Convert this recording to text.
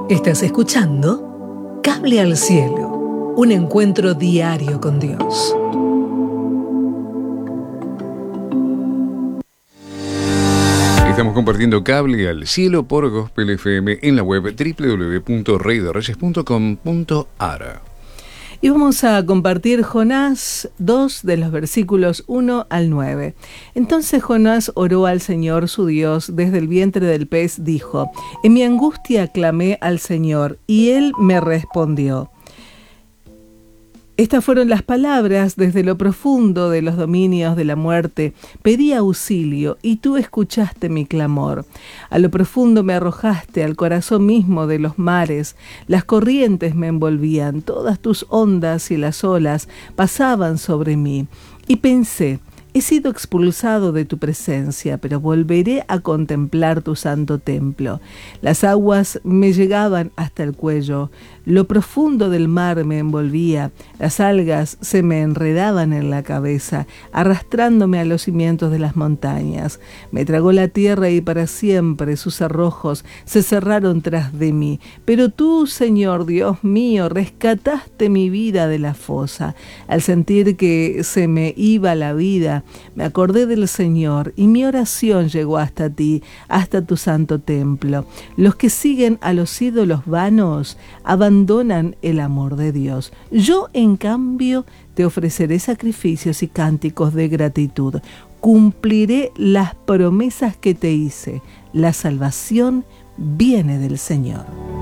Estás escuchando Cable al Cielo, un encuentro diario con Dios. Estamos compartiendo Cable al Cielo por Gospel FM en la web www.reydereyes.com.ar. Y vamos a compartir Jonás 2 de los versículos 1 al 9. Entonces Jonás oró al Señor su Dios desde el vientre del pez, dijo: en mi angustia clamé al Señor, y Él me respondió. Estas fueron las palabras: desde lo profundo de los dominios de la muerte pedí auxilio, y tú escuchaste mi clamor. A lo profundo me arrojaste, al corazón mismo de los mares. Las corrientes me envolvían, todas tus ondas y las olas pasaban sobre mí. Y pensé: he sido expulsado de tu presencia, pero volveré a contemplar tu santo templo. Las aguas me llegaban hasta el cuello, lo profundo del mar me envolvía, las algas se me enredaban en la cabeza, arrastrándome a los cimientos de las montañas. Me tragó la tierra y para siempre sus cerrojos se cerraron tras de mí. Pero tú, Señor Dios mío, rescataste mi vida de la fosa. Al sentir que se me iba la vida, me acordé del Señor, y mi oración llegó hasta ti, hasta tu santo templo. Los que siguen a los ídolos vanos abandonan el amor de Dios. Yo, en cambio, te ofreceré sacrificios y cánticos de gratitud. Cumpliré las promesas que te hice. La salvación viene del Señor.